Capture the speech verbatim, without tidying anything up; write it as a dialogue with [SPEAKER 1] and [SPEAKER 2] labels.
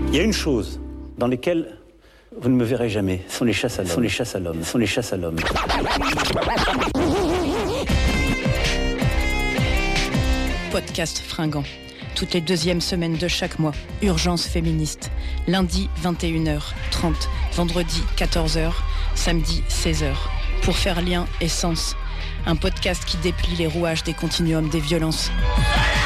[SPEAKER 1] Il y a une chose dans laquelle vous ne me verrez jamais, ce sont les chasses à l'homme, ce sont les chasses à l'homme, ce sont les chasses à l'homme.
[SPEAKER 2] Podcast fringant. Toutes les deuxièmes semaines de chaque mois. Urgence féministe. Lundi, vingt et une heures trente. Vendredi, quatorze heures. Samedi, seize heures. Pour faire lien et sens. Un podcast qui déplie les rouages des continuums des violences.